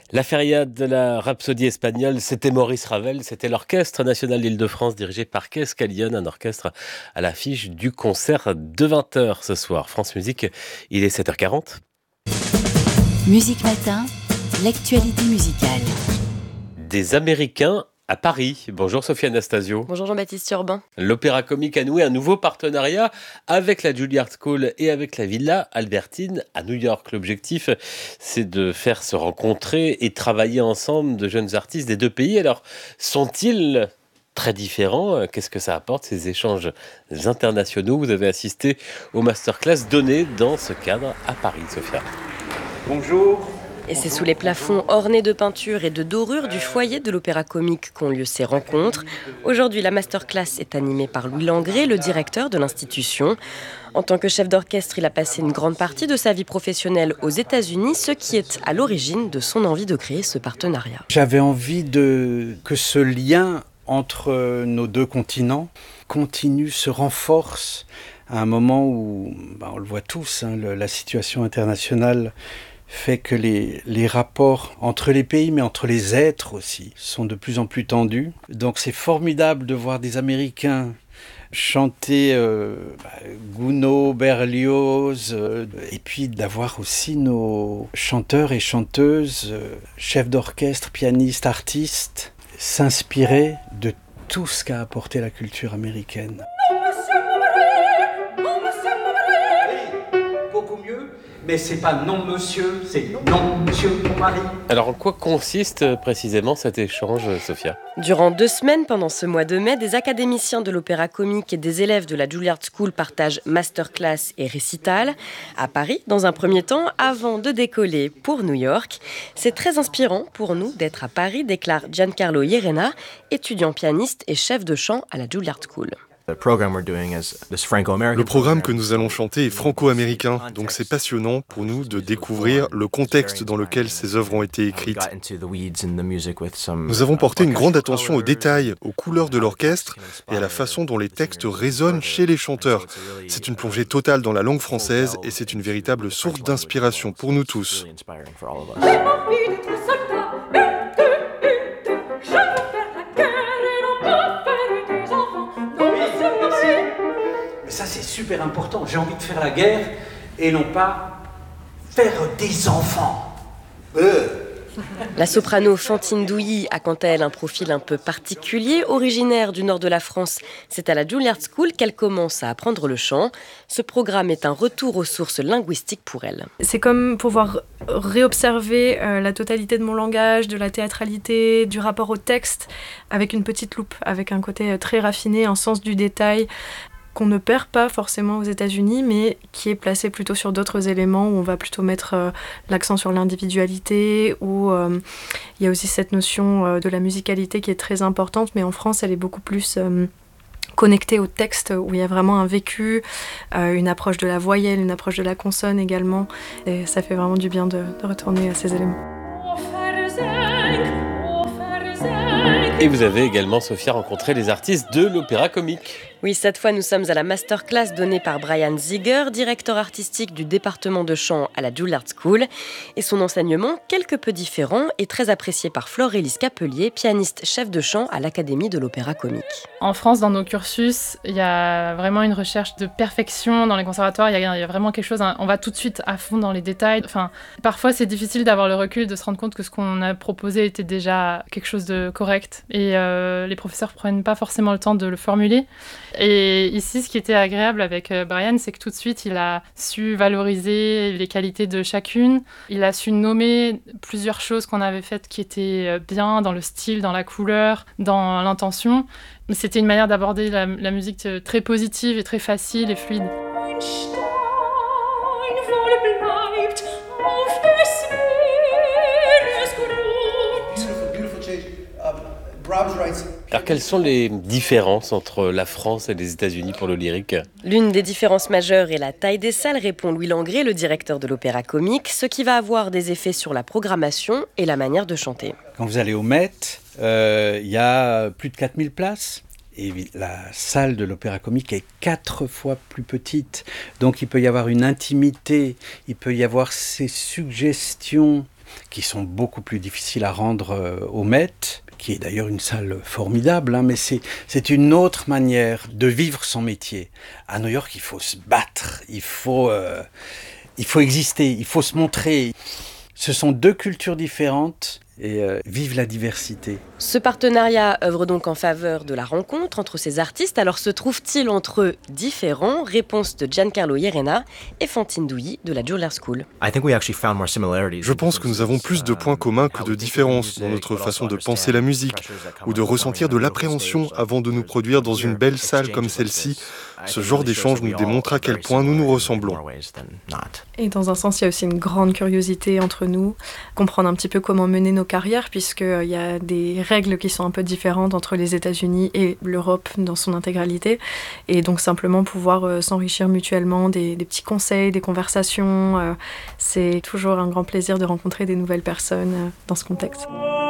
La feria de la Rhapsodie espagnole, c'était Maurice Ravel, c'était l'Orchestre national d'Île-de-France dirigé par Keskalion, un orchestre à l'affiche du concert de 20h ce soir. France Musique, il est 7h40. Musique Matin, l'actualité musicale. Des Américains à Paris. Bonjour Sophie Anastasio. Bonjour Jean-Baptiste Urbain. L'Opéra Comique a noué un nouveau partenariat avec la Juilliard School et avec la Villa Albertine à New York. L'objectif, c'est de faire se rencontrer et travailler ensemble de jeunes artistes des deux pays. Alors, sont-ils très différents? Qu'est-ce que ça apporte, ces échanges internationaux? Vous avez assisté aux masterclass données dans ce cadre à Paris, Sophia. Bonjour. Et c'est sous les plafonds ornés de peintures et de dorures du foyer de l'Opéra Comique qu'ont lieu ces rencontres. Aujourd'hui, la masterclass est animée par Louis Langrée, le directeur de l'institution. En tant que chef d'orchestre, il a passé une grande partie de sa vie professionnelle aux États-Unis, ce qui est à l'origine de son envie de créer ce partenariat. J'avais envie que ce lien entre nos deux continents continue, se renforce à un moment où, on le voit tous, la situation internationale fait que les rapports entre les pays, mais entre les êtres aussi, sont de plus en plus tendus. Donc c'est formidable de voir des Américains chanter Gounod, Berlioz, et puis d'avoir aussi nos chanteurs et chanteuses, chefs d'orchestre, pianistes, artistes, s'inspirer de tout ce qu'a apporté la culture américaine. Mais c'est pas non monsieur, c'est non monsieur mon mari. Alors en quoi consiste précisément cet échange, Sophia ? Durant 2 semaines, pendant ce mois de mai, des académiciens de l'Opéra Comique et des élèves de la Juilliard School partagent masterclass et récital à Paris, dans un premier temps, avant de décoller pour New York. C'est très inspirant pour nous d'être à Paris, déclare Giancarlo Llerena, étudiant pianiste et chef de chant à la Juilliard School. Le programme que nous allons chanter est franco-américain, donc c'est passionnant pour nous de découvrir le contexte dans lequel ces œuvres ont été écrites. Nous avons porté une grande attention aux détails, aux couleurs de l'orchestre et à la façon dont les textes résonnent chez les chanteurs. C'est une plongée totale dans la langue française et c'est une véritable source d'inspiration pour nous tous. Ça, c'est super important. J'ai envie de faire la guerre et non pas faire des enfants. La soprano Fantine Douilly a quant à elle un profil un peu particulier. Originaire du nord de la France, c'est à la Juilliard School qu'elle commence à apprendre le chant. Ce programme est un retour aux sources linguistiques pour elle. C'est comme pouvoir réobserver la totalité de mon langage, de la théâtralité, du rapport au texte, avec une petite loupe, avec un côté très raffiné, un sens du détail, qu'on ne perd pas forcément aux États-Unis, mais qui est placé plutôt sur d'autres éléments, où on va plutôt mettre l'accent sur l'individualité, où il y a aussi cette notion de la musicalité qui est très importante, mais en France, elle est beaucoup plus connectée au texte, où il y a vraiment un vécu, une approche de la voyelle, une approche de la consonne également, et ça fait vraiment du bien de retourner à ces éléments. Et vous avez également, Sophia, rencontré les artistes de l'Opéra Comique. Oui, cette fois, nous sommes à la masterclass donnée par Brian Ziger, directeur artistique du département de chant à la Juilliard School. Et son enseignement, quelque peu différent, est très apprécié par Flore-Élise Capelier, pianiste chef de chant à l'Académie de l'Opéra Comique. En France, dans nos cursus, il y a vraiment une recherche de perfection dans les conservatoires. Il y a vraiment quelque chose, on va tout de suite à fond dans les détails. Enfin, parfois, c'est difficile d'avoir le recul, de se rendre compte que ce qu'on a proposé était déjà quelque chose de correct. Et les professeurs ne prennent pas forcément le temps de le formuler. Et ici, ce qui était agréable avec Brian, c'est que tout de suite, il a su valoriser les qualités de chacune. Il a su nommer plusieurs choses qu'on avait faites qui étaient bien dans le style, dans la couleur, dans l'intention. Mais c'était une manière d'aborder la musique très positive et très facile et fluide. Alors quelles sont les différences entre la France et les États-Unis pour le lyrique ? L'une des différences majeures est la taille des salles, répond Louis Langrée, le directeur de l'Opéra Comique, ce qui va avoir des effets sur la programmation et la manière de chanter. Quand vous allez au Met, il y a plus de 4000 places. Et la salle de l'Opéra Comique est 4 fois plus petite. Donc il peut y avoir une intimité, il peut y avoir ces suggestions qui sont beaucoup plus difficiles à rendre au Met, qui est d'ailleurs une salle formidable, mais c'est une autre manière de vivre son métier. À New York, il faut se battre, il faut exister, il faut se montrer. Ce sont deux cultures différentes et vive la diversité. Ce partenariat œuvre donc en faveur de la rencontre entre ces artistes. Alors se trouve-t-il entre eux différents? Réponse de Giancarlo Llerena et Fantine Douilly de la Juilliard School. Je pense que nous avons plus de points communs que de différences dans notre façon de penser la musique ou de ressentir de l'appréhension avant de nous produire dans une belle salle comme celle-ci. Ce genre d'échange nous démontre à quel point nous nous ressemblons. Et dans un sens, il y a aussi une grande curiosité entre nous, comprendre un petit peu comment mener nos carrières, puisqu'il y a des règles qui sont un peu différentes entre les États-Unis et l'Europe dans son intégralité. Et donc simplement pouvoir s'enrichir mutuellement des petits conseils, des conversations. C'est toujours un grand plaisir de rencontrer des nouvelles personnes dans ce contexte.